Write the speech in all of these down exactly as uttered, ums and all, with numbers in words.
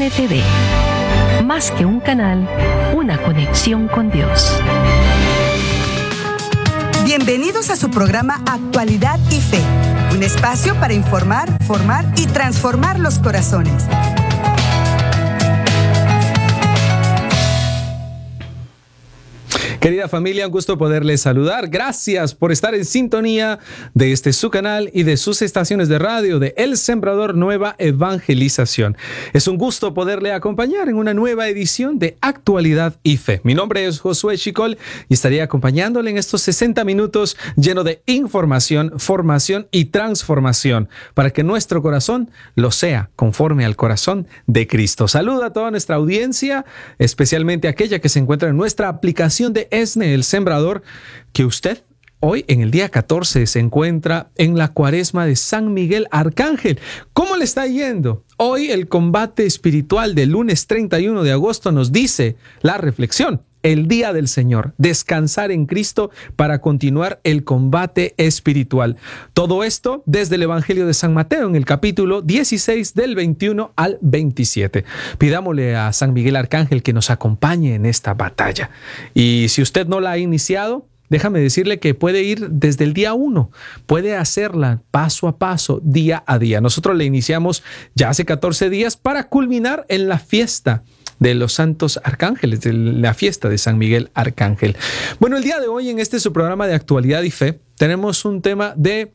N T V. Más que un canal, una conexión con Dios. Bienvenidos a su programa Actualidad y Fe, un espacio para informar, formar y transformar los corazones. Querida familia, un gusto poderles saludar. Gracias por estar en sintonía de este su canal y de sus estaciones de radio de El Sembrador Nueva Evangelización. Es un gusto poderle acompañar en una nueva edición de Actualidad y Fe. Mi nombre es Josué Chicol y estaré acompañándole en estos sesenta minutos lleno de información, formación y transformación para que nuestro corazón lo sea conforme al corazón de Cristo. Saluda a toda nuestra audiencia, especialmente aquella que se encuentra en nuestra aplicación de ESNE, El Sembrador, que usted hoy en el día catorce se encuentra en la cuaresma de San Miguel Arcángel. ¿Cómo le está yendo? Hoy el combate espiritual del lunes treinta y uno de agosto nos dice la reflexión. El día del Señor, descansar en Cristo para continuar el combate espiritual. Todo esto desde el Evangelio de San Mateo en el capítulo dieciséis del veintiuno al veintisiete. Pidámosle a San Miguel Arcángel que nos acompañe en esta batalla. Y si usted no la ha iniciado, déjame decirle que puede ir desde el día uno, puede hacerla paso a paso, día a día. Nosotros la iniciamos ya hace catorce días para culminar en la fiesta de los santos arcángeles, de la fiesta de San Miguel Arcángel. Bueno, el día de hoy en este su programa de Actualidad y Fe tenemos un tema de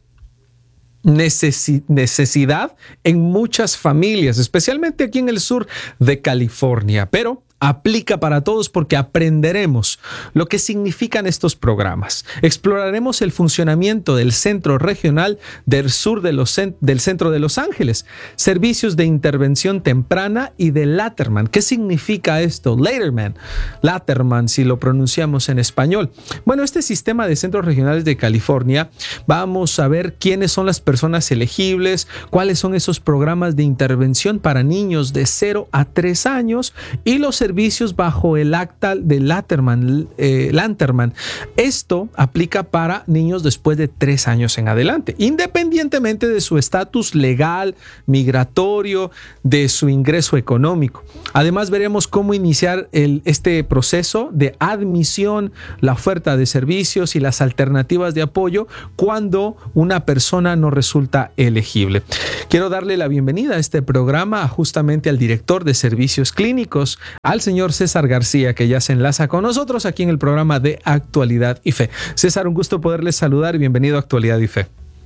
necesidad en muchas familias, especialmente aquí en el sur de California, pero aplica para todos porque aprenderemos lo que significan estos programas. Exploraremos el funcionamiento del Centro Regional del Sur de los, del Centro de Los Ángeles, servicios de intervención temprana y de Laterman. ¿Qué significa esto? Laterman, Laterman si lo pronunciamos en español. Bueno, este sistema de centros regionales de California, vamos a ver quiénes son las personas elegibles, cuáles son esos programas de intervención para niños de cero a tres años y los servicios bajo el acta de Laterman, eh, Laterman. Esto aplica para niños después de tres años en adelante, independientemente de su estatus legal, migratorio, de su ingreso económico. Además, veremos cómo iniciar el, este proceso de admisión, la oferta de servicios y las alternativas de apoyo cuando una persona no resulta elegible. Quiero darle la bienvenida a este programa justamente al director de servicios clínicos, al señor César García, que ya se enlaza con nosotros aquí en el programa de Actualidad y Fe. César, un gusto poderles saludar y bienvenido a Actualidad y Fe.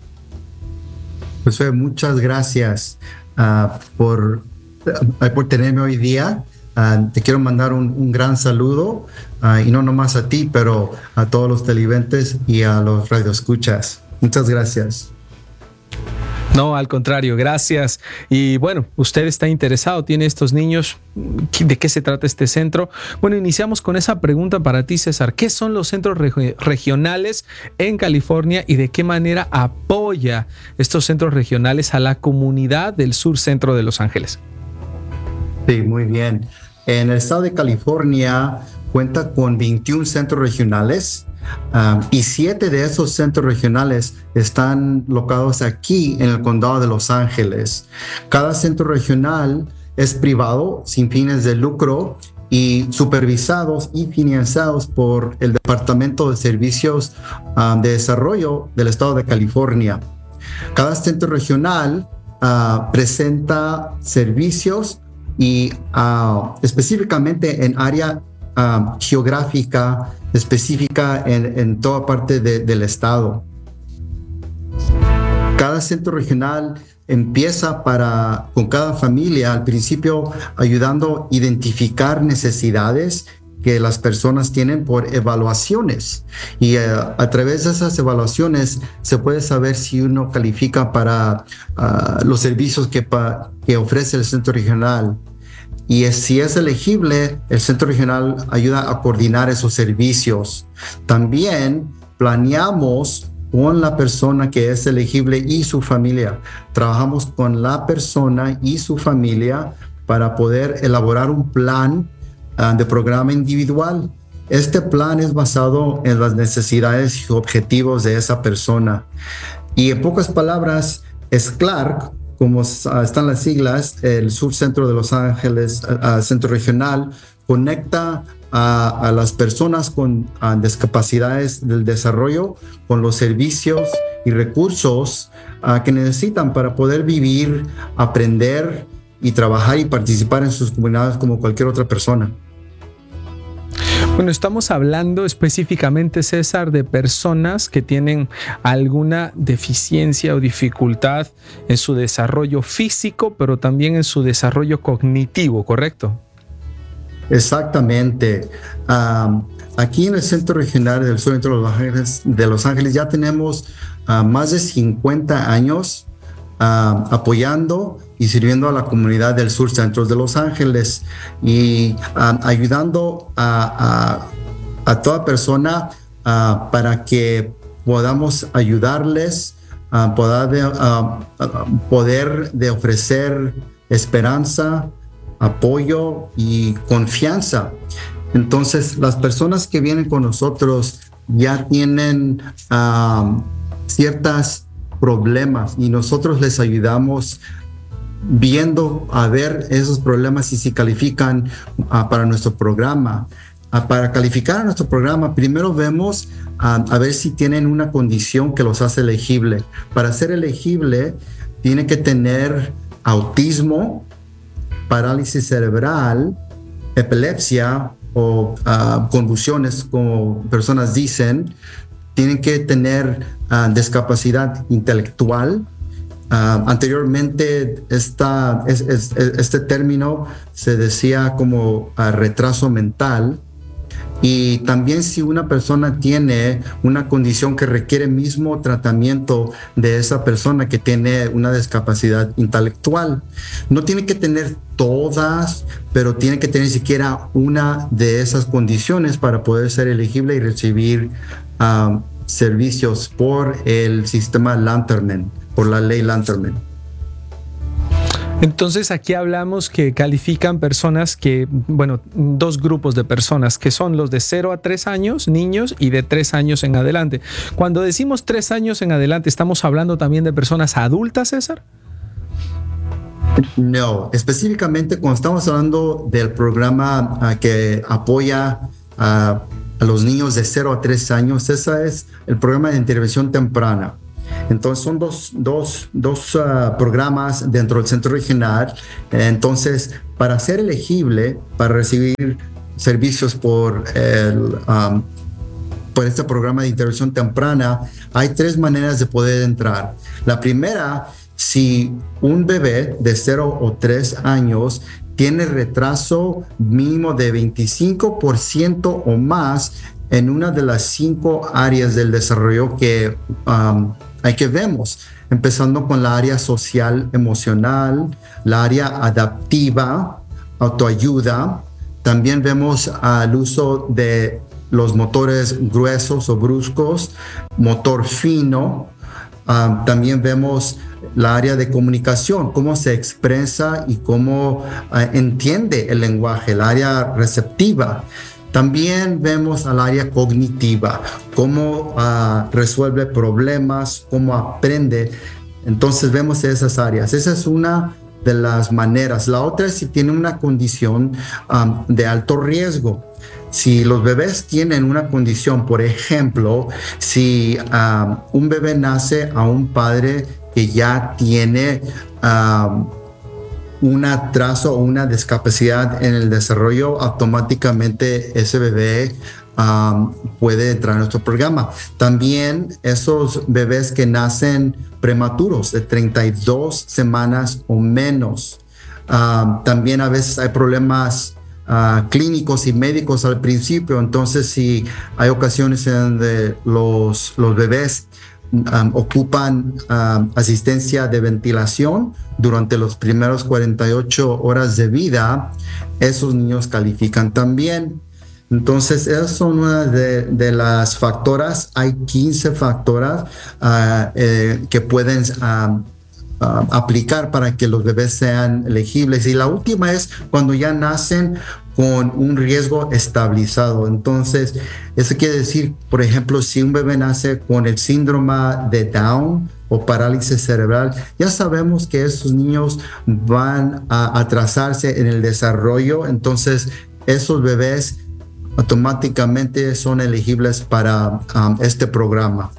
Pues muchas gracias uh, por, uh, por tenerme hoy día. Uh, te quiero mandar un, un gran saludo, uh, y no nomás a ti, pero a todos los televidentes y a los radioescuchas. Muchas gracias. No, al contrario, gracias. Y bueno, usted está interesado, tiene estos niños. ¿De qué se trata este centro? Bueno, iniciamos con esa pregunta para ti, César. ¿Qué son los centros reg- regionales en California y de qué manera apoya estos centros regionales a la comunidad del sur centro de Los Ángeles? Sí, muy bien. En el estado de California cuenta con veintiún centros regionales. Um, y siete de esos centros regionales están locados aquí en el condado de Los Ángeles. Cada centro regional es privado, sin fines de lucro y supervisados y financiados por el Departamento de Servicios um, de Desarrollo del estado de California. Cada centro regional uh, presenta servicios y uh, específicamente en área uh, geográfica específica en, en toda parte de, del estado. Cada centro regional empieza para, con cada familia al principio ayudando a identificar necesidades que las personas tienen por evaluaciones y uh, a través de esas evaluaciones se puede saber si uno califica para uh, los servicios que, pa, que ofrece el centro regional. Y es, si es elegible, el centro regional ayuda a coordinar esos servicios. También planeamos con la persona que es elegible y su familia. Trabajamos con la persona y su familia para poder elaborar un plan uh, de programa individual. Este plan es basado en las necesidades y objetivos de esa persona. Y en pocas palabras, es Clark como uh, están las siglas, el Sur Centro de Los Ángeles, uh, Centro Regional, conecta a, a las personas con uh, discapacidades del desarrollo con los servicios y recursos uh, que necesitan para poder vivir, aprender y trabajar y participar en sus comunidades como cualquier otra persona. Bueno, estamos hablando específicamente, César, de personas que tienen alguna deficiencia o dificultad en su desarrollo físico, pero también en su desarrollo cognitivo, ¿correcto? Exactamente. Um, aquí en el Centro Regional del Sur de Los Ángeles, de Los Ángeles ya tenemos uh, más de cincuenta años uh, apoyando y sirviendo a la comunidad del Sur Centro de Los Ángeles y uh, ayudando a, a, a toda persona uh, para que podamos ayudarles a uh, poder, de, uh, poder de ofrecer esperanza, apoyo y confianza. Entonces, las personas que vienen con nosotros ya tienen uh, ciertos problemas y nosotros les ayudamos viendo a ver esos problemas y si califican uh, para nuestro programa. Uh, para calificar a nuestro programa, primero vemos uh, a ver si tienen una condición que los hace elegible. Para ser elegible, tiene que tener autismo, parálisis cerebral, epilepsia o uh, convulsiones, como personas dicen. Tienen que tener uh, discapacidad intelectual. Uh, anteriormente esta, es, es, este término se decía como uh, retraso mental. Y también si una persona tiene una condición que requiere mismo tratamiento de esa persona que tiene una discapacidad intelectual. No tiene que tener todas, pero tiene que tener siquiera una de esas condiciones para poder ser elegible y recibir um, servicios por el sistema Lanterman, por la ley Lanterman. Entonces aquí hablamos que califican personas que, bueno, dos grupos de personas que son los de cero a tres años, niños, y de tres años en adelante. Cuando decimos tres años en adelante, ¿estamos hablando también de personas adultas, César? No, específicamente cuando estamos hablando del programa uh, que apoya uh, a los niños de cero a tres años, ese es el programa de intervención temprana. Entonces son dos, dos, dos uh, programas dentro del centro regional. Entonces, para ser elegible para recibir servicios por, el, um, por este programa de intervención temprana, hay tres maneras de poder entrar. La primera, si un bebé de cero o tres años tiene retraso mínimo de veinticinco por ciento o más en una de las cinco áreas del desarrollo que um, hay que vemos, empezando con la área social, emocional, la área adaptiva, autoayuda. También vemos al uso de los motores gruesos o bruscos, motor fino. Uh, también vemos la área de comunicación, cómo se expresa y cómo uh, entiende el lenguaje, la área receptiva. También vemos al área cognitiva, cómo uh, resuelve problemas, cómo aprende. Entonces vemos esas áreas. Esa es una de las maneras. La otra es si tiene una condición um, de alto riesgo. Si los bebés tienen una condición, por ejemplo, si um, un bebé nace a un padre que ya tiene um, un atraso o una discapacidad en el desarrollo, automáticamente ese bebé um, puede entrar en nuestro programa. También esos bebés que nacen prematuros de treinta y dos semanas o menos. Um, también a veces hay problemas uh, clínicos y médicos al principio. Entonces, si hay ocasiones en donde los, los bebés Um, ocupan um, asistencia de ventilación durante los primeros cuarenta y ocho horas de vida, esos niños califican también. Entonces, esas son una de, de las factoras. Hay quince factoras uh, eh, que pueden uh, uh, aplicar para que los bebés sean elegibles. Y la última es cuando ya nacen con un riesgo estabilizado. Entonces, eso quiere decir, por ejemplo, si un bebé nace con el síndrome de Down o parálisis cerebral, ya sabemos que esos niños van a atrasarse en el desarrollo, entonces esos bebés automáticamente son elegibles para um, este programa.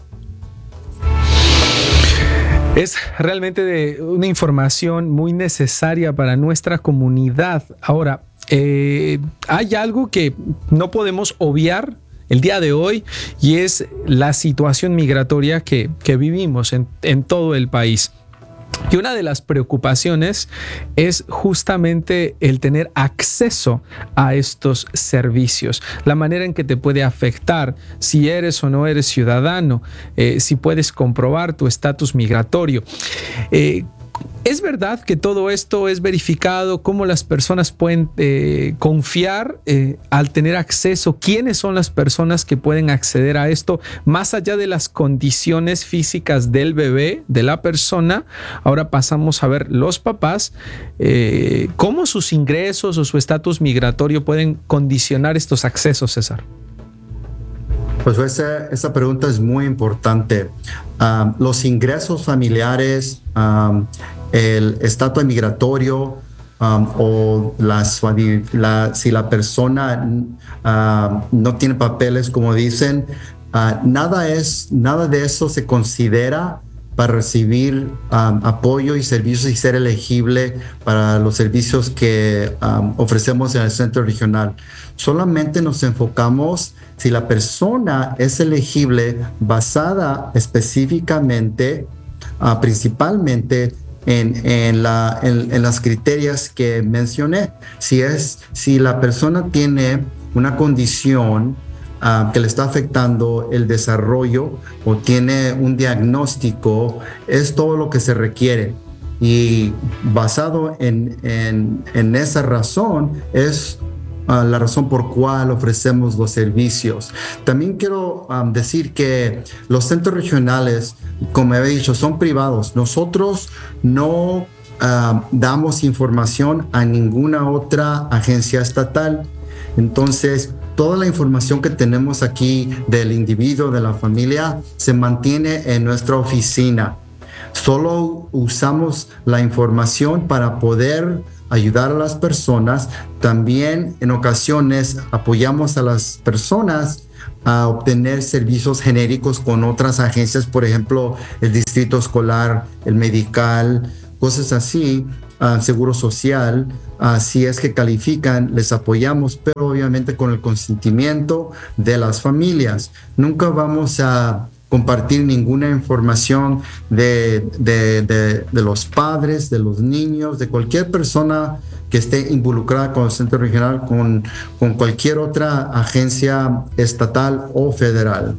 Es realmente de una información muy necesaria para nuestra comunidad. Ahora, eh, hay algo que no podemos obviar el día de hoy y es la situación migratoria que, que vivimos en, en todo el país. Y una de las preocupaciones es justamente el tener acceso a estos servicios, la manera en que te puede afectar si eres o no eres ciudadano, eh, si puedes comprobar tu estatus migratorio. Eh, ¿Es verdad que todo esto es verificado? ¿Cómo las personas pueden eh, confiar eh, al tener acceso? ¿Quiénes son las personas que pueden acceder a esto? Más allá de las condiciones físicas del bebé, de la persona, ahora pasamos a ver los papás, eh, ¿cómo sus ingresos o su estatus migratorio pueden condicionar estos accesos, César? Pues esa, esa pregunta es muy importante. Um, los ingresos familiares, um, el estatus migratorio um, o las, la, si la persona uh, no tiene papeles, como dicen, uh, nada, es, nada de eso se considera para recibir um, apoyo y servicios y ser elegible para los servicios que um, ofrecemos en el centro regional. Solamente nos enfocamos si la persona es elegible basada específicamente, uh, principalmente en, en, la, en, en las criterios que mencioné. Si, es, si la persona tiene una condición Uh, que le está afectando el desarrollo o tiene un diagnóstico, es todo lo que se requiere. Y basado en, en, en esa razón es uh, la razón por cual ofrecemos los servicios. También quiero um, decir que los centros regionales, como he dicho, son privados. Nosotros no uh, damos información a ninguna otra agencia estatal. Entonces, toda la información que tenemos aquí del individuo, de la familia, se mantiene en nuestra oficina. Solo usamos la información para poder ayudar a las personas. También en ocasiones apoyamos a las personas a obtener servicios genéricos con otras agencias, por ejemplo, el distrito escolar, el medical, cosas así. Uh, seguro social, uh, si es que califican, les apoyamos, pero obviamente con el consentimiento de las familias. Nunca vamos a compartir ninguna información de, de, de, de los padres, de los niños, de cualquier persona que esté involucrada con el centro regional, con, con cualquier otra agencia estatal o federal.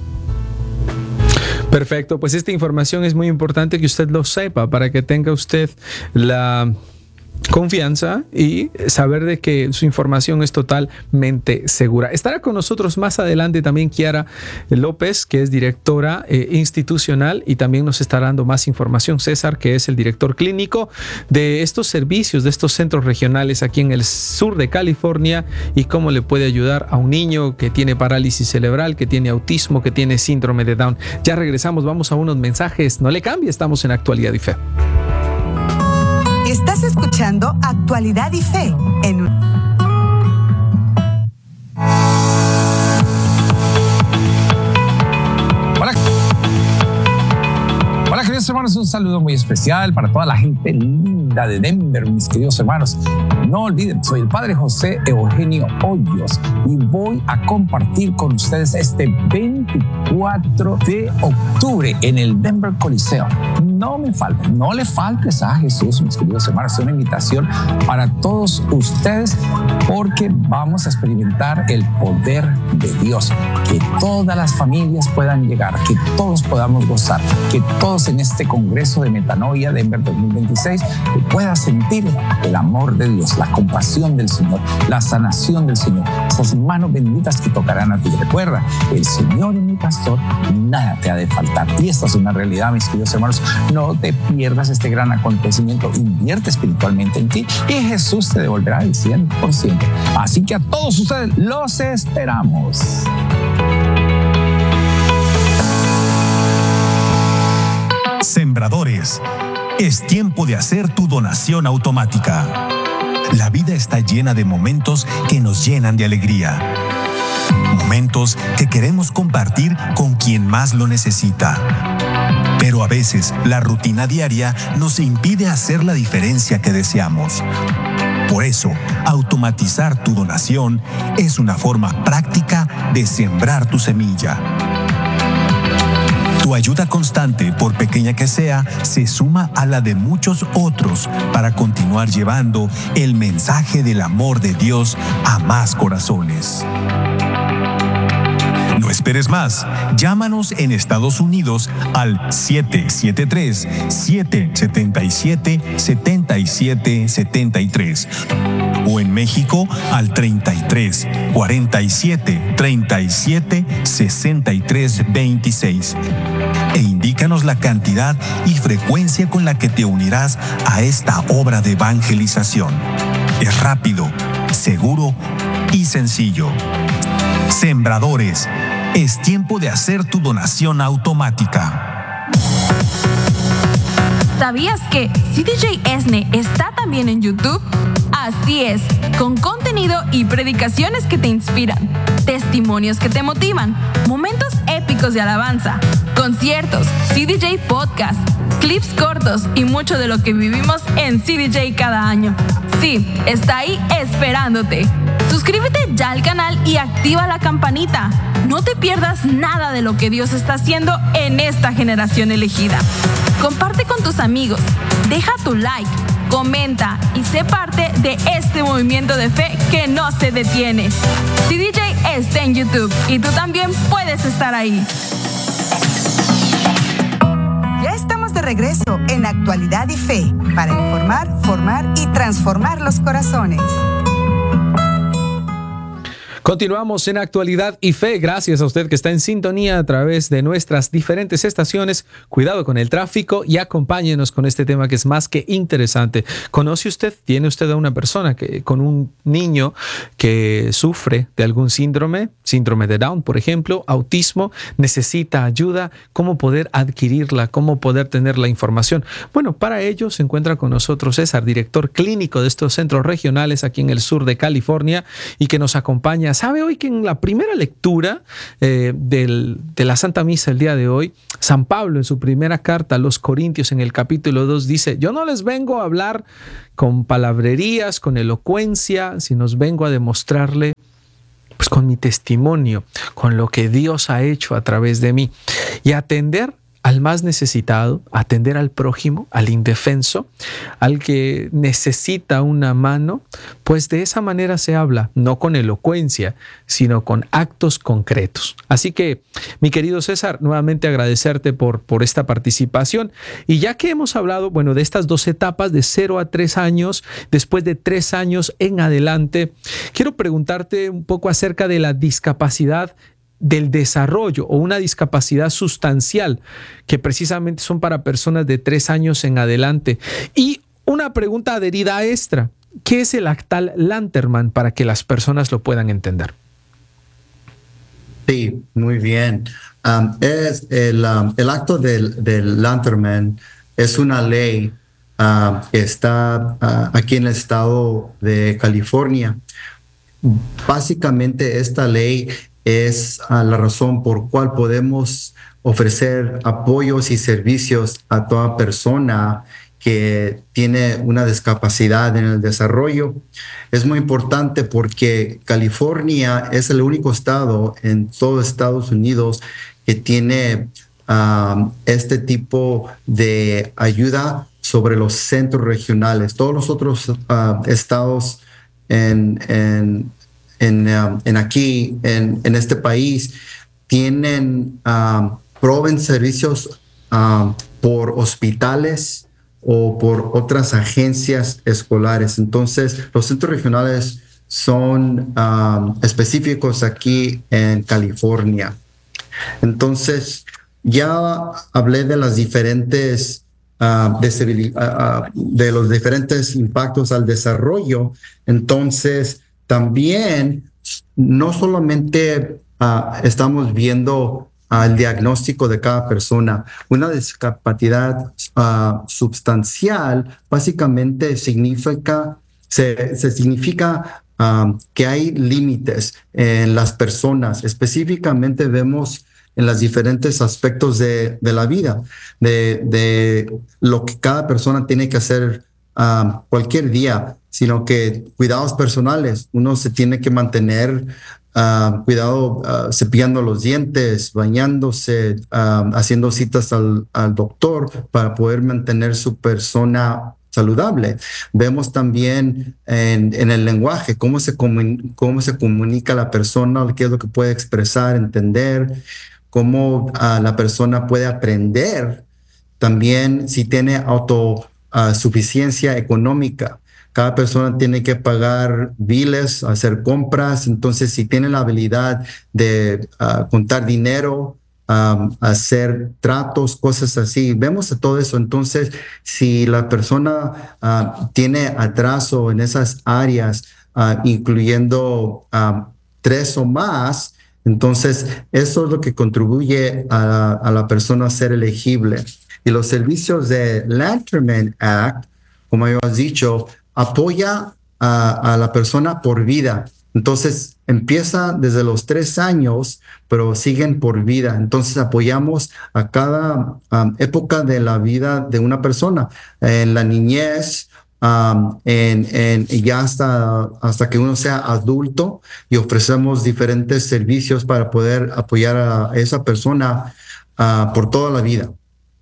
Perfecto, pues esta información es muy importante que usted lo sepa para que tenga usted la confianza y saber de que su información es totalmente segura. Estará con nosotros más adelante también Kiara López, que es directora eh, institucional, y también nos estará dando más información César, que es el director clínico de estos servicios, de estos centros regionales aquí en el sur de California, y cómo le puede ayudar a un niño que tiene parálisis cerebral, que tiene autismo, que tiene síndrome de Down. Ya regresamos, vamos a unos mensajes. No le cambie, estamos en Actualidad y Fe. Estás escuchando Actualidad y Fe en un... Hola. Hola, queridos hermanos, un saludo muy especial para toda la gente linda de Denver, mis queridos hermanos. No olviden, soy el Padre José Eugenio Hoyos y voy a compartir con ustedes este veinticuatro de octubre en el Denver Coliseo. No me faltes, no le faltes a Jesús, mis queridos hermanos. Es una invitación para todos ustedes porque vamos a experimentar el poder de Dios. Que todas las familias puedan llegar, que todos podamos gozar, que todos en este Congreso de Metanoia Denver dos mil veintiséis que puedan sentir el amor de Dios, la compasión del Señor, la sanación del Señor, esas manos benditas que tocarán a ti. Recuerda, el Señor es mi pastor, nada te ha de faltar. Y esta es una realidad, mis queridos hermanos. No te pierdas este gran acontecimiento. Invierte espiritualmente en ti y Jesús te devolverá el cien por ciento. Así que a todos ustedes los esperamos. Sembradores, es tiempo de hacer tu donación automática. La vida está llena de momentos que nos llenan de alegría. Momentos que queremos compartir con quien más lo necesita. Pero a veces la rutina diaria nos impide hacer la diferencia que deseamos. Por eso, automatizar tu donación es una forma práctica de sembrar tu semilla. Tu ayuda constante, por pequeña que sea, se suma a la de muchos otros para continuar llevando el mensaje del amor de Dios a más corazones. No esperes más. Llámanos en Estados Unidos al siete siete tres, siete siete siete, siete siete siete tres o en México al treinta y tres, cuarenta y siete, treinta y siete, sesenta y tres veintiséis e indícanos la cantidad y frecuencia con la que te unirás a esta obra de evangelización. Es rápido, seguro y sencillo. Sembradores, es tiempo de hacer tu donación automática. ¿Sabías que C D J Esne está también en YouTube? Así es, con contenido y predicaciones que te inspiran, testimonios que te motivan, momentos épicos de alabanza, conciertos, C D J Podcast, clips cortos y mucho de lo que vivimos en C D J cada año. Sí, está ahí esperándote. Suscríbete ya al canal y activa la campanita. No te pierdas nada de lo que Dios está haciendo en esta generación elegida. Comparte con tus amigos, deja tu like, comenta y sé parte de este movimiento de fe que no se detiene. C D J está en YouTube y tú también puedes estar ahí. Ya estamos de regreso en Actualidad y Fe para informar, formar y transformar los corazones. Continuamos en Actualidad y Fe. Gracias a usted que está en sintonía a través de nuestras diferentes estaciones. Cuidado con el tráfico y acompáñenos con este tema que es más que interesante. ¿Conoce usted, tiene usted a una persona que con un niño que sufre de algún síndrome, síndrome de Down, por ejemplo, autismo, necesita ayuda? ¿Cómo poder adquirirla? ¿Cómo poder tener la información? Bueno, para ello se encuentra con nosotros César, director clínico de estos centros regionales aquí en el sur de California y que nos acompaña. ¿Sabe hoy que en la primera lectura eh, del, de la Santa Misa el día de hoy, San Pablo en su primera carta a los Corintios en el capítulo dos dice: yo no les vengo a hablar con palabrerías, con elocuencia, sino os vengo a demostrarle pues con mi testimonio, con lo que Dios ha hecho a través de mí y atender al más necesitado, atender al prójimo, al indefenso, al que necesita una mano, pues de esa manera se habla, no con elocuencia, sino con actos concretos. Así que, mi querido César, nuevamente agradecerte por, por esta participación. Y ya que hemos hablado, bueno, de estas dos etapas, de cero a tres años, después de tres años en adelante, quiero preguntarte un poco acerca de la discapacidad del desarrollo o una discapacidad sustancial que precisamente son para personas de tres años en adelante. Y una pregunta adherida extra: ¿qué es el Actal Lanterman para que las personas lo puedan entender? Sí, muy bien. Um, es el, um, el acto del, del Lanterman es una ley uh, que está uh, aquí en el estado de California. Básicamente esta ley es uh, la razón por cual podemos ofrecer apoyos y servicios a toda persona que tiene una discapacidad en el desarrollo. Es muy importante porque California es el único estado en todo Estados Unidos que tiene um, este tipo de ayuda sobre los centros regionales. Todos los otros uh, estados en, en En, um, en aquí, en, en este país, tienen, um, proveen servicios um, por hospitales o por otras agencias escolares. Entonces, los centros regionales son um, específicos aquí en California. Entonces, ya hablé de las diferentes uh, de, uh, de los diferentes impactos al desarrollo. Entonces, también no solamente uh, estamos viendo uh, el diagnóstico de cada persona. Una discapacidad uh, substancial básicamente significa, se, se significa um, que hay límites en las personas. Específicamente vemos en los diferentes aspectos de, de la vida, de, de lo que cada persona tiene que hacer um, cualquier día, sino que cuidados personales. Uno se tiene que mantener uh, cuidado, uh, cepillando los dientes, bañándose, uh, haciendo citas al, al doctor para poder mantener su persona saludable. Vemos también en, en el lenguaje cómo se, comun, cómo se comunica la persona, qué es lo que puede expresar, entender, cómo uh, la persona puede aprender. También si tiene autosuficiencia uh, económica. Cada persona tiene que pagar biles, hacer compras. Entonces, si tiene la habilidad de uh, contar dinero, um, hacer tratos, cosas así, vemos todo eso. Entonces, si la persona uh, tiene atraso en esas áreas, uh, incluyendo um, tres o más, entonces eso es lo que contribuye a, a la persona a ser elegible. Y los servicios de Lanterman Act, como habíamos dicho, apoya a, a la persona por vida. Entonces, empieza desde los tres años, pero siguen por vida. Entonces, apoyamos a cada um, época de la vida de una persona. En la niñez, um, en, en, ya hasta, hasta que uno sea adulto, y ofrecemos diferentes servicios para poder apoyar a esa persona uh, por toda la vida.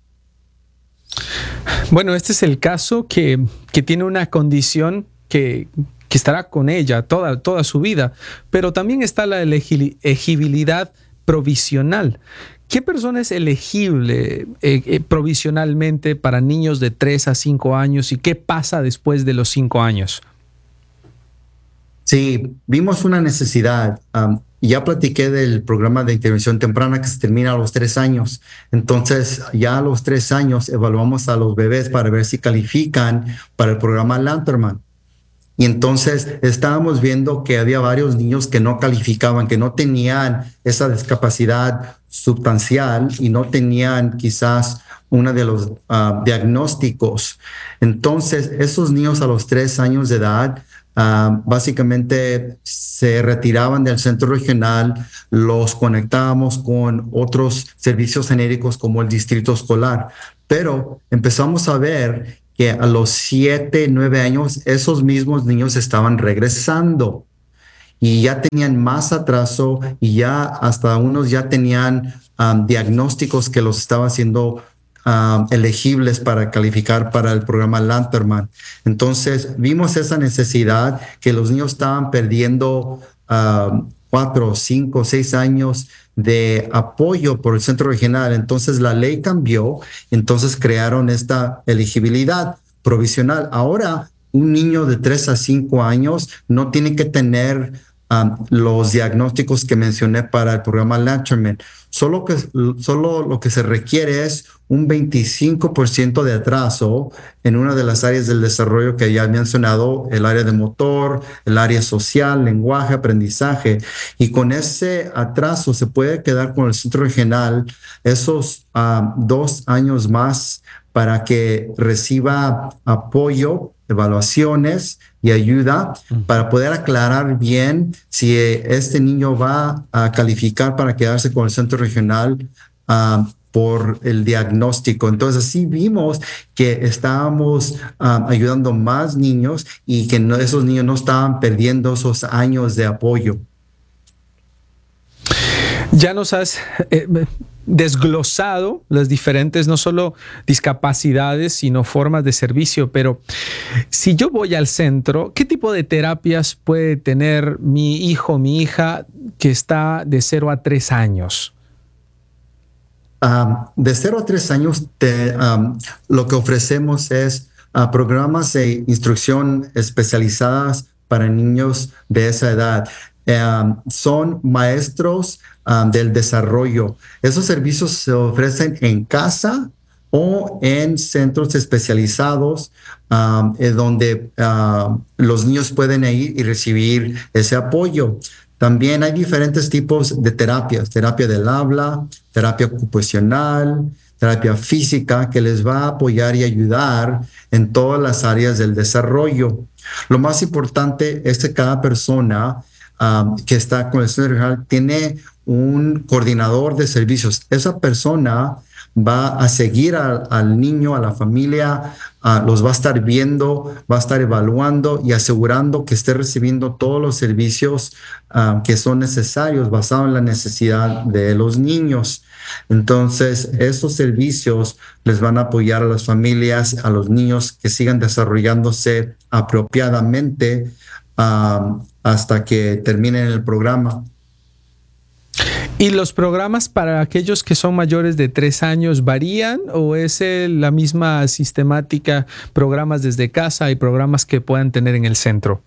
Bueno, este es el caso que, que tiene una condición que, que estará con ella toda, toda su vida, pero también está la elegibilidad provisional. ¿Qué persona es elegible eh, eh, provisionalmente para niños de tres a cinco años y qué pasa después de los cinco años? Sí, vimos una necesidad. Um, ya platiqué del programa de intervención temprana que se termina a los tres años. Entonces, ya a los tres años evaluamos a los bebés para ver si califican para el programa Lanterman. Y entonces estábamos viendo que había varios niños que no calificaban, que no tenían esa discapacidad sustancial y no tenían quizás uno de los uh, diagnósticos. Entonces, esos niños a los tres años de edad Uh, básicamente se retiraban del centro regional, los conectábamos con otros servicios genéricos como el distrito escolar, pero empezamos a ver que a los siete, nueve años esos mismos niños estaban regresando y ya tenían más atraso y ya hasta unos ya tenían um, diagnósticos que los estaba haciendo Um, elegibles para calificar para el programa Lanterman. Entonces vimos esa necesidad que los niños estaban perdiendo um, cuatro, cinco, seis años de apoyo por el centro regional. Entonces la ley cambió, entonces crearon esta elegibilidad provisional. Ahora un niño de tres a cinco años no tiene que tener um, los diagnósticos que mencioné para el programa Lanterman. Solo, que, solo lo que se requiere es un veinticinco por ciento de atraso en una de las áreas del desarrollo que ya he mencionado, el área de motor, el área social, lenguaje, aprendizaje. Y con ese atraso se puede quedar con el centro regional esos uh, dos años más para que reciba apoyo, evaluaciones y ayuda para poder aclarar bien si este niño va a calificar para quedarse con el centro regional uh, por el diagnóstico. Entonces así vimos que estábamos um, ayudando más niños y que no, esos niños no estaban perdiendo esos años de apoyo. Ya nos has eh, desglosado las diferentes, no solo discapacidades, sino formas de servicio, pero si yo voy al centro, ¿qué tipo de terapias puede tener mi hijo, mi hija que está de cero a tres años? Um, de cero a tres años, te, um, lo que ofrecemos es uh, programas de instrucción especializadas para niños de esa edad. Um, son maestros um, del desarrollo. Esos servicios se ofrecen en casa o en centros especializados um, en donde uh, los niños pueden ir y recibir ese apoyo. También hay diferentes tipos de terapias, terapia del habla, terapia ocupacional, terapia física, que les va a apoyar y ayudar en todas las áreas del desarrollo. Lo más importante es que cada persona um, que está con el centro regional tiene un coordinador de servicios. Esa persona va a seguir a, al niño, a la familia, uh, los va a estar viendo, va a estar evaluando y asegurando que esté recibiendo todos los servicios uh, que son necesarios basados en la necesidad de los niños. Entonces, estos servicios les van a apoyar a las familias, a los niños que sigan desarrollándose apropiadamente uh, hasta que terminen el programa. ¿Y los programas para aquellos que son mayores de tres años varían o es la misma sistemática, programas desde casa y programas que puedan tener en el centro?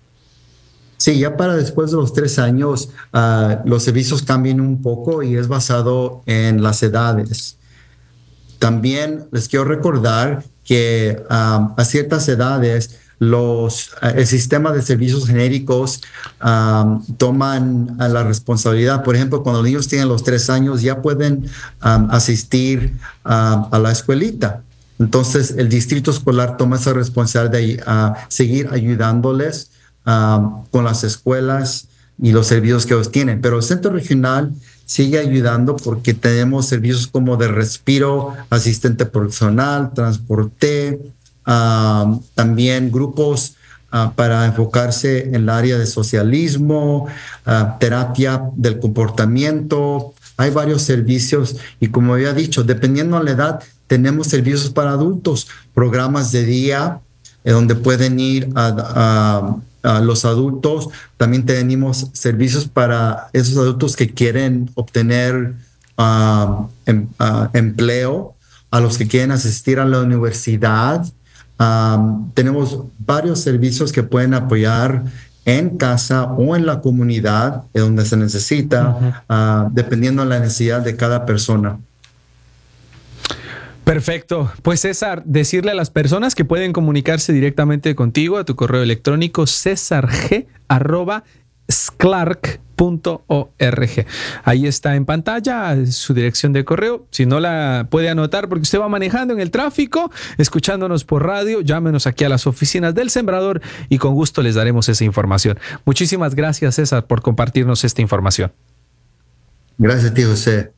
Sí, ya para después de los tres años, uh, los servicios cambian un poco y es basado en las edades. También les quiero recordar que um, a ciertas edades Los, el sistema de servicios genéricos um, toman uh, la responsabilidad. Por ejemplo, cuando los niños tienen los tres años ya pueden um, asistir um, a la escuelita. Entonces, el distrito escolar toma esa responsabilidad de uh, seguir ayudándoles um, con las escuelas y los servicios que ellos tienen. Pero el centro regional sigue ayudando porque tenemos servicios como de respiro, asistente personal, transporte, Uh, también grupos uh, para enfocarse en el área de socialismo, uh, terapia del comportamiento. Hay varios servicios y como había dicho, dependiendo de la edad, tenemos servicios para adultos, programas de día eh, donde pueden ir a, a, a los adultos. También tenemos servicios para esos adultos que quieren obtener uh, em, uh, empleo, a los que quieren asistir a la universidad. Um, tenemos varios servicios que pueden apoyar en casa o en la comunidad donde se necesita, uh-huh. uh, dependiendo de la necesidad de cada persona. Perfecto. Pues César, decirle a las personas que pueden comunicarse directamente contigo a tu correo electrónico cesarg arroba sclark punto org. Ahí está en pantalla su dirección de correo. Si no la puede anotar porque usted va manejando en el tráfico, escuchándonos por radio, llámenos aquí a las oficinas del Sembrador y con gusto les daremos esa información. Muchísimas gracias, César, por compartirnos esta información. Gracias a ti, José.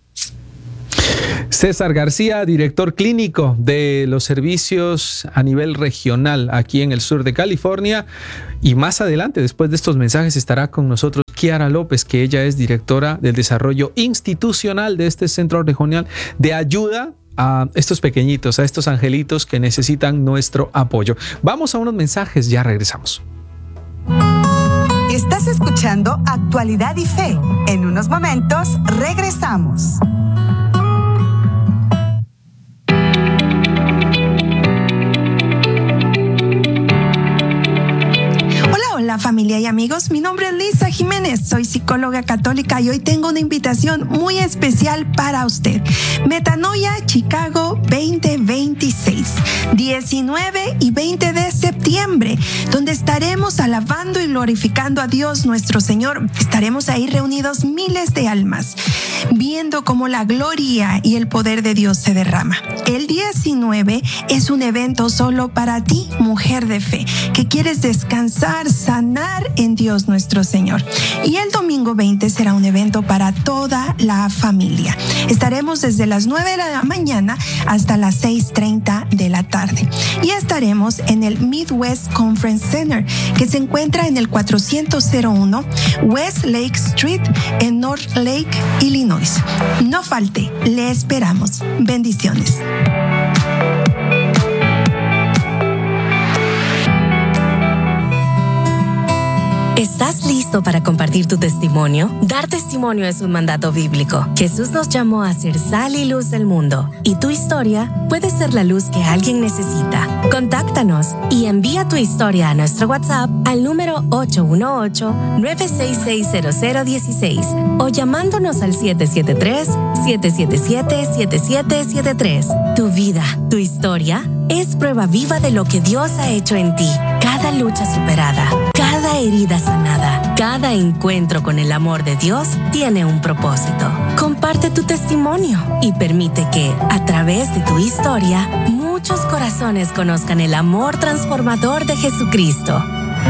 César García, director clínico de los servicios a nivel regional aquí en el sur de California. Y más adelante, después de estos mensajes, estará con nosotros Kiara López, que ella es directora del desarrollo institucional de este centro regional de ayuda a estos pequeñitos, a estos angelitos que necesitan nuestro apoyo. Vamos a unos mensajes, ya regresamos. Estás escuchando Actualidad y Fe. En unos momentos regresamos. Hola familia y amigos, mi nombre es Lisa Jiménez, soy psicóloga católica y hoy tengo una invitación muy especial para usted. Metanoia Chicago veinte veintiséis, diecinueve y veinte de septiembre, donde estaremos alabando y glorificando a Dios nuestro Señor. Estaremos ahí reunidos miles de almas, viendo cómo la gloria y el poder de Dios se derrama. El diecinueve es un evento solo para ti, mujer de fe, que quieres descansar, sanar en Dios nuestro Señor. Y el domingo veinte será un evento para toda la familia. Estaremos desde las nueve de la mañana hasta las seis treinta de la tarde. Y estaremos en el Midwest Conference Center, que se encuentra en el cuatrocientos uno West Lake Street en North Lake, Illinois. No falte, le esperamos. Bendiciones. ¿Estás listo para compartir tu testimonio? Dar testimonio es un mandato bíblico. Jesús nos llamó a ser sal y luz del mundo, y tu historia puede ser la luz que alguien necesita. Contáctanos y envía tu historia a nuestro WhatsApp al número ocho uno ocho, nueve seis seis, cero cero uno seis o llamándonos al siete siete tres, siete siete siete, siete siete siete tres. Tu vida, tu historia, es prueba viva de lo que Dios ha hecho en ti. Cada lucha superada, cada herida sanada, cada cada encuentro con el amor de Dios tiene un propósito. Comparte tu testimonio y permite que, a través de tu historia, muchos corazones conozcan el amor transformador de Jesucristo.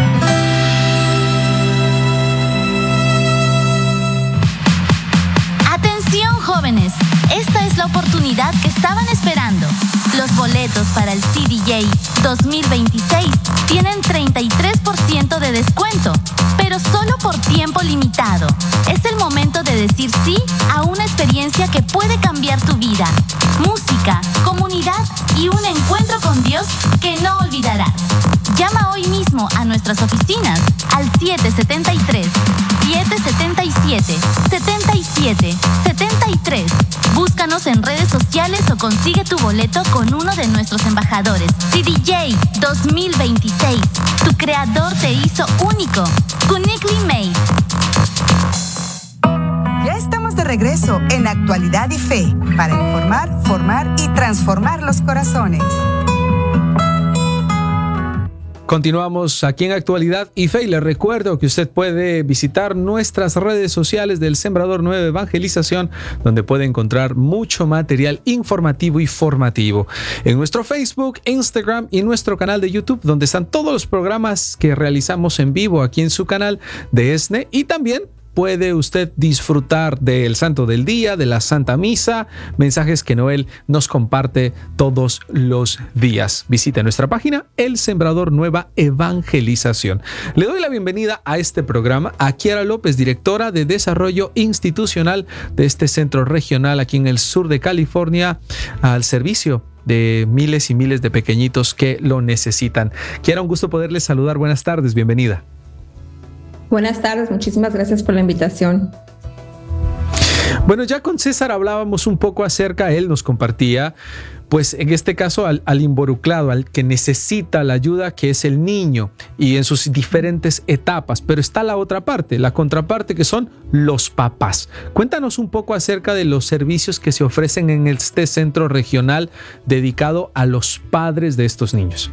Atención, jóvenes, esta es la oportunidad que estaban esperando. Los boletos para el C D J dos mil veintiséis tienen treinta y tres por ciento de descuento, pero solo por tiempo limitado. Es el momento de decir sí a una experiencia que puede cambiar tu vida. Música, comunidad y un encuentro con Dios que no olvidarás. Llama hoy mismo a nuestras oficinas al siete siete tres, siete siete siete, siete siete siete tres. Búscanos en redes sociales o consigue tu boleto con uno de nuestros embajadores. C D J dos mil veintiséis. Tu creador te hizo único. Uniquely made. Ya estamos de regreso en Actualidad y Fe para informar, formar y transformar los corazones. Continuamos aquí en Actualidad y Fe y les recuerdo que usted puede visitar nuestras redes sociales del Sembrador Nueva Evangelización, donde puede encontrar mucho material informativo y formativo. En nuestro Facebook, Instagram y nuestro canal de YouTube, donde están todos los programas que realizamos en vivo aquí en su canal de ESNE, y también puede usted disfrutar del Santo del Día, de la Santa Misa, mensajes que Noel nos comparte todos los días. Visite nuestra página, El Sembrador Nueva Evangelización. Le doy la bienvenida a este programa a Kiara López, directora de Desarrollo Institucional de este centro regional aquí en el sur de California, al servicio de miles y miles de pequeñitos que lo necesitan. Kiara, un gusto poderles saludar. Buenas tardes, bienvenida. Buenas tardes, muchísimas gracias por la invitación. Bueno, ya con César hablábamos un poco acerca, él nos compartía, pues en este caso al, al involucrado, al que necesita la ayuda, que es el niño, y en sus diferentes etapas, pero está la otra parte, la contraparte, que son los papás. Cuéntanos un poco acerca de los servicios que se ofrecen en este centro regional dedicado a los padres de estos niños.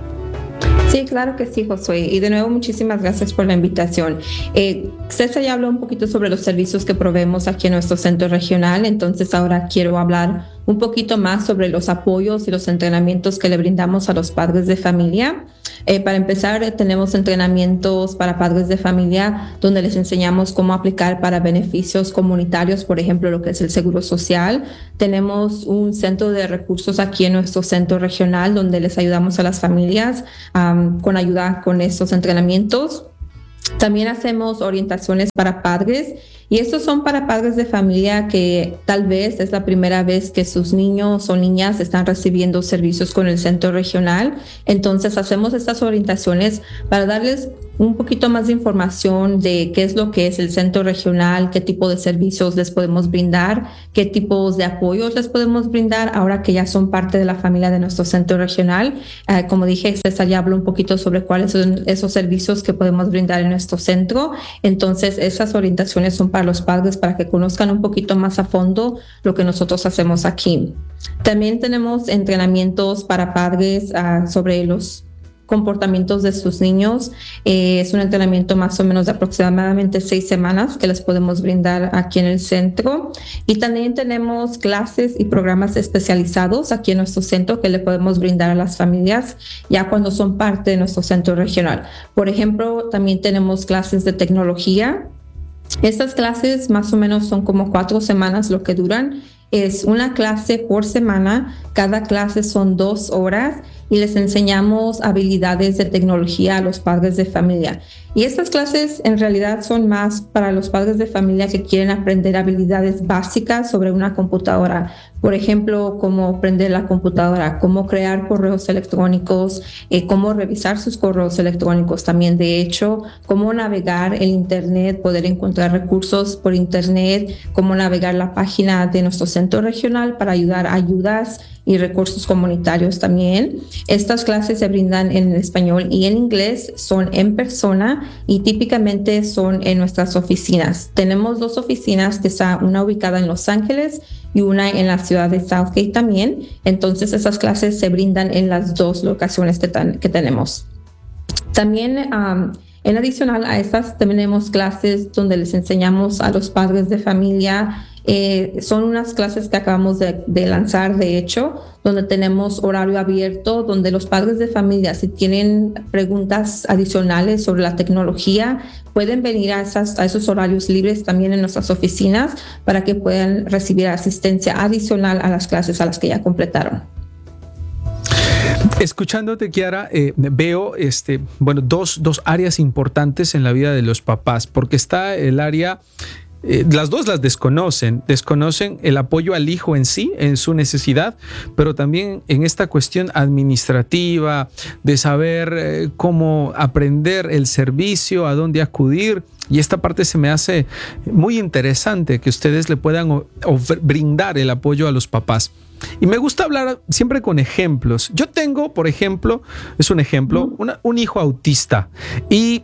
Sí, claro que sí, Josué. Y de nuevo, muchísimas gracias por la invitación. Eh, César ya habló un poquito sobre los servicios que proveemos aquí en nuestro centro regional, entonces ahora quiero hablar un poquito más sobre los apoyos y los entrenamientos que le brindamos a los padres de familia. Eh, para empezar, eh, tenemos entrenamientos para padres de familia donde les enseñamos cómo aplicar para beneficios comunitarios, por ejemplo, lo que es el seguro social. Tenemos un centro de recursos aquí en nuestro centro regional donde les ayudamos a las familias um, con ayuda con estos entrenamientos. También hacemos orientaciones para padres, y estos son para padres de familia que tal vez es la primera vez que sus niños o niñas están recibiendo servicios con el centro regional. Entonces hacemos estas orientaciones para darles un poquito más de información de qué es lo que es el centro regional, qué tipo de servicios les podemos brindar, qué tipos de apoyos les podemos brindar ahora que ya son parte de la familia de nuestro centro regional. Eh, como dije, César ya habló un poquito sobre cuáles son esos servicios que podemos brindar en nuestro centro. Entonces esas orientaciones son para los padres para que conozcan un poquito más a fondo lo que nosotros hacemos aquí. También tenemos entrenamientos para padres uh, sobre los comportamientos de sus niños. Eh, es un entrenamiento más o menos de aproximadamente seis semanas que les podemos brindar aquí en el centro. Y también tenemos clases y programas especializados aquí en nuestro centro que le podemos brindar a las familias ya cuando son parte de nuestro centro regional. Por ejemplo, también tenemos clases de tecnología. Estas clases más o menos son como cuatro semanas lo que duran. Es una clase por semana. Cada clase son dos horas y les enseñamos habilidades de tecnología a los padres de familia. Y estas clases en realidad son más para los padres de familia que quieren aprender habilidades básicas sobre una computadora. Por ejemplo, cómo prender la computadora, cómo crear correos electrónicos, eh, cómo revisar sus correos electrónicos también. De hecho, cómo navegar el Internet, poder encontrar recursos por Internet, cómo navegar la página de nuestro centro regional para ayudar a ayudas y recursos comunitarios también. Estas clases se brindan en español y en inglés, son en persona y típicamente son en nuestras oficinas. Tenemos dos oficinas, que está una ubicada en Los Ángeles y una en la ciudad de Southgate también. Entonces esas clases se brindan en las dos locaciones que, tan, que tenemos. También um, En adicional a estas, tenemos clases donde les enseñamos a los padres de familia. Eh, son unas clases que acabamos de, de lanzar, de hecho, donde tenemos horario abierto, donde los padres de familia, si tienen preguntas adicionales sobre la tecnología, pueden venir a, esas, a esos horarios libres también en nuestras oficinas para que puedan recibir asistencia adicional a las clases a las que ya completaron. Escuchándote, Kiara, eh, veo este, bueno, dos, dos áreas importantes en la vida de los papás, porque está el área... Eh, las dos las desconocen, desconocen el apoyo al hijo en sí, en su necesidad, pero también en esta cuestión administrativa de saber eh, cómo aprender el servicio, a dónde acudir. Y esta parte se me hace muy interesante, que ustedes le puedan o, o brindar el apoyo a los papás. Y me gusta hablar siempre con ejemplos. Yo tengo, por ejemplo, es un ejemplo, una, un hijo autista, y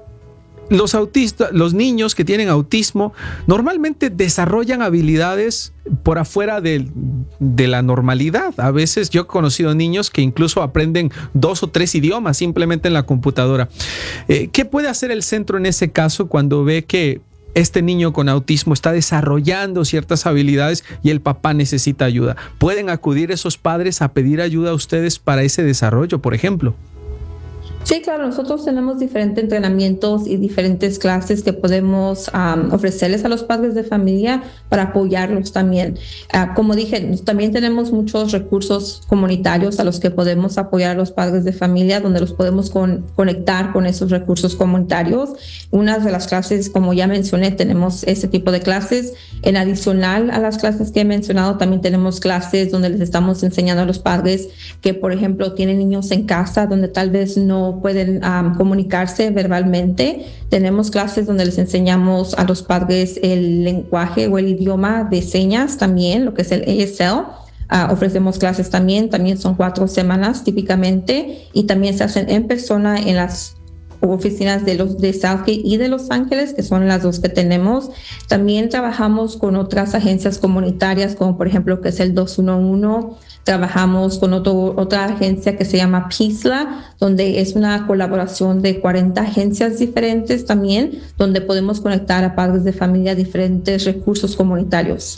Los autistas, los niños que tienen autismo normalmente desarrollan habilidades por afuera de, de la normalidad. A veces yo he conocido niños que incluso aprenden dos o tres idiomas simplemente en la computadora. Eh, ¿Qué puede hacer el centro en ese caso cuando ve que este niño con autismo está desarrollando ciertas habilidades y el papá necesita ayuda? ¿Pueden acudir esos padres a pedir ayuda a ustedes para ese desarrollo, por ejemplo? Sí, claro, nosotros tenemos diferentes entrenamientos y diferentes clases que podemos um, ofrecerles a los padres de familia para apoyarlos también. Uh, como dije, también tenemos muchos recursos comunitarios a los que podemos apoyar a los padres de familia, donde los podemos con, conectar con esos recursos comunitarios. Una de las clases, como ya mencioné, tenemos ese tipo de clases. En adicional a las clases que he mencionado, también tenemos clases donde les estamos enseñando a los padres que, por ejemplo, tienen niños en casa donde tal vez no pueden um, comunicarse verbalmente. Tenemos clases donde les enseñamos a los padres el lenguaje o el idioma de señas también, lo que es el A S L. Uh, ofrecemos clases también, también son cuatro semanas típicamente, y también se hacen en persona en las oficinas de los de Southgate y de Los Ángeles, que son las dos que tenemos. También trabajamos con otras agencias comunitarias, como por ejemplo que es el dos uno uno. Trabajamos con otro, otra agencia que se llama PISLA, donde es una colaboración de cuarenta agencias diferentes también, donde podemos conectar a padres de familia a diferentes recursos comunitarios.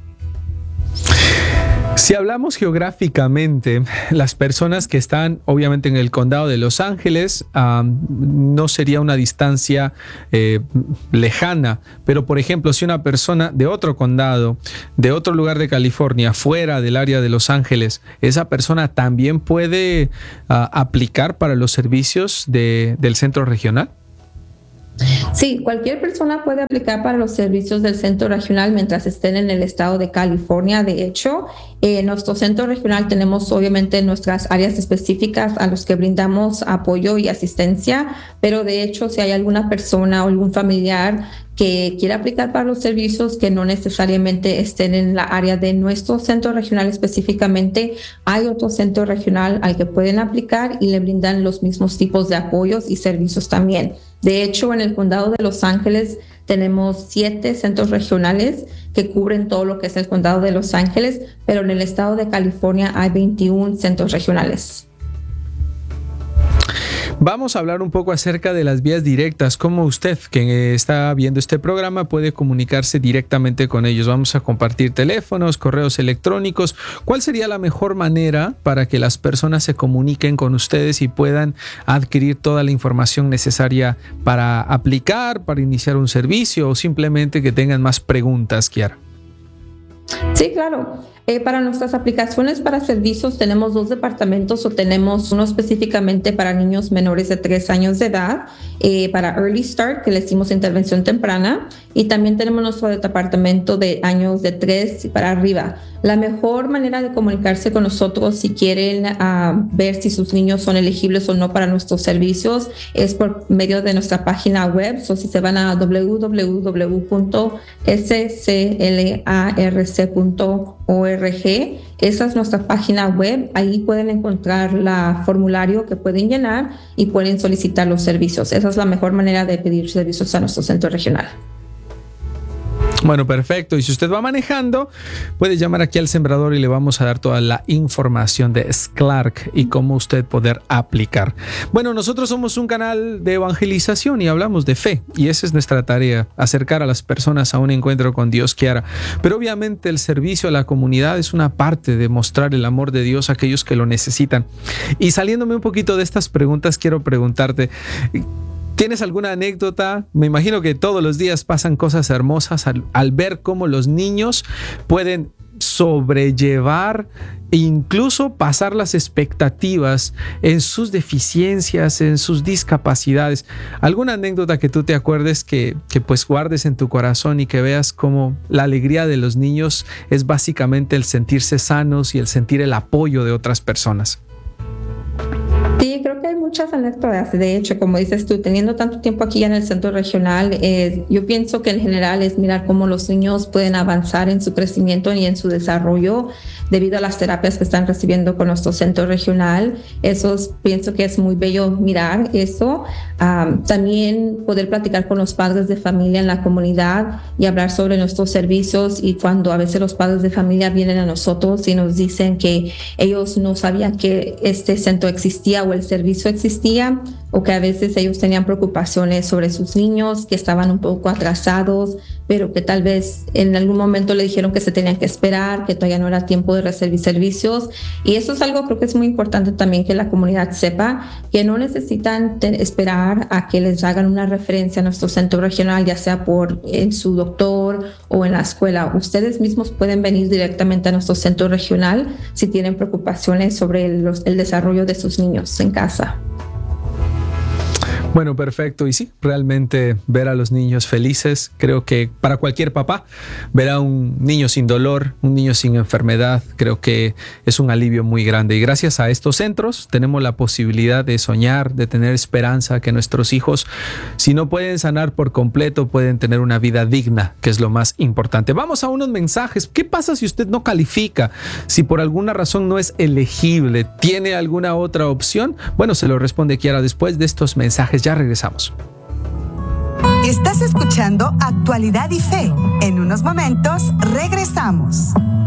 Si hablamos geográficamente, las personas que están obviamente en el condado de Los Ángeles, um, no sería una distancia eh, lejana, pero por ejemplo, si una persona de otro condado, de otro lugar de California, fuera del área de Los Ángeles, esa persona también puede uh, aplicar para los servicios de, del centro regional. Sí, cualquier persona puede aplicar para los servicios del centro regional mientras estén en el estado de California. De hecho, en nuestro centro regional tenemos obviamente nuestras áreas específicas a los que brindamos apoyo y asistencia, pero de hecho si hay alguna persona o algún familiar que quiera aplicar para los servicios que no necesariamente estén en la área de nuestro centro regional específicamente, hay otro centro regional al que pueden aplicar y le brindan los mismos tipos de apoyos y servicios también. De hecho, en el condado de Los Ángeles tenemos siete centros regionales que cubren todo lo que es el condado de Los Ángeles, pero en el estado de California hay veintiún centros regionales. Vamos a hablar un poco acerca de las vías directas, cómo usted, que está viendo este programa, puede comunicarse directamente con ellos. Vamos a compartir teléfonos, correos electrónicos. ¿Cuál sería la mejor manera para que las personas se comuniquen con ustedes y puedan adquirir toda la información necesaria para aplicar, para iniciar un servicio o simplemente que tengan más preguntas, Kiara? Sí, claro. Eh, para nuestras aplicaciones para servicios tenemos dos departamentos, o tenemos uno específicamente para niños menores de tres años de edad, eh, para Early Start, que le decimos intervención temprana, y también tenemos nuestro departamento de años de tres y para arriba. La mejor manera de comunicarse con nosotros si quieren uh, ver si sus niños son elegibles o no para nuestros servicios es por medio de nuestra página web. O so, si se van a w w w punto s c l a r c punto org, esa es nuestra página web. Ahí pueden encontrar el formulario que pueden llenar y pueden solicitar los servicios. Esa es la mejor manera de pedir servicios a nuestro centro regional. Bueno, perfecto. Y si usted va manejando, puede llamar aquí al Sembrador y le vamos a dar toda la información de S C L A R C y cómo usted poder aplicar. Bueno, nosotros somos un canal de evangelización y hablamos de fe, y esa es nuestra tarea, acercar a las personas a un encuentro con Dios quiera. Pero obviamente el servicio a la comunidad es una parte de mostrar el amor de Dios a aquellos que lo necesitan. Y saliéndome un poquito de estas preguntas, quiero preguntarte, ¿tienes alguna anécdota? Me imagino que todos los días pasan cosas hermosas al, al ver cómo los niños pueden sobrellevar e incluso pasar las expectativas en sus deficiencias, en sus discapacidades. ¿Alguna anécdota que tú te acuerdes que, que pues guardes en tu corazón y que veas cómo la alegría de los niños es básicamente el sentirse sanos y el sentir el apoyo de otras personas? Sí, creo que hay muchas anécdotas. De hecho, como dices tú, teniendo tanto tiempo aquí en el centro regional, eh, yo pienso que en general es mirar cómo los niños pueden avanzar en su crecimiento y en su desarrollo debido a las terapias que están recibiendo con nuestro centro regional. Eso es, pienso que es muy bello mirar eso. Um, también poder platicar con los padres de familia en la comunidad y hablar sobre nuestros servicios, y cuando a veces los padres de familia vienen a nosotros y nos dicen que ellos no sabían que este centro existía o el servicio existía, o que a veces ellos tenían preocupaciones sobre sus niños, que estaban un poco atrasados, pero que tal vez en algún momento le dijeron que se tenían que esperar, que todavía no era tiempo de recibir servicios. Y eso es algo, creo que es muy importante también que la comunidad sepa, que no necesitan te- esperar a que les hagan una referencia a nuestro centro regional, ya sea por en su doctor o en la escuela. Ustedes mismos pueden venir directamente a nuestro centro regional si tienen preocupaciones sobre el, los, el desarrollo de sus niños en casa. Bueno, perfecto. Y sí, realmente ver a los niños felices, creo que para cualquier papá, ver a un niño sin dolor, un niño sin enfermedad, creo que es un alivio muy grande. Y gracias a estos centros tenemos la posibilidad de soñar, de tener esperanza, que nuestros hijos, si no pueden sanar por completo, pueden tener una vida digna, que es lo más importante. Vamos a unos mensajes. ¿Qué pasa si usted no califica? Si por alguna razón no es elegible, ¿tiene alguna otra opción? Bueno, se lo responde Kiara después de estos mensajes. Ya regresamos. Estás escuchando Actualidad y Fe. En unos momentos regresamos.